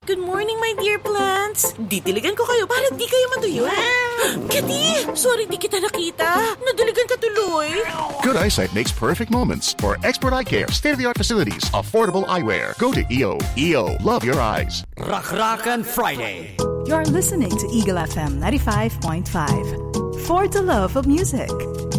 Good morning, my dear plants. Didiligan ko kayo para di kayo matuyo. Kati, sorry di kita nakita. Nadiligan ka tuloy. Good eyesight makes perfect moments. For expert eye care, state-of-the-art facilities, affordable eyewear. Go to EO. EO, love your eyes. Rock Friday. You're listening to Eagle FM 95.5. For the love of music.